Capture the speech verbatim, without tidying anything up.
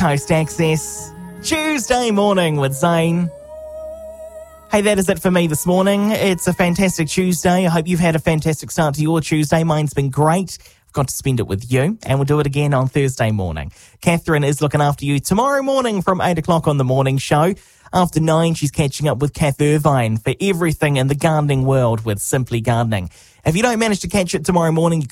Coast Access. Tuesday morning with Zane. Hey, that is it for me this morning. It's a fantastic Tuesday. I hope you've had a fantastic start to your Tuesday. Mine's been great. I've got to spend it with you, and we'll do it again on Thursday morning. Catherine is looking after you tomorrow morning from eight o'clock on the morning show. After nine, she's catching up with Kath Irvine for everything in the gardening world with Simply Gardening. If you don't manage to catch it tomorrow morning, you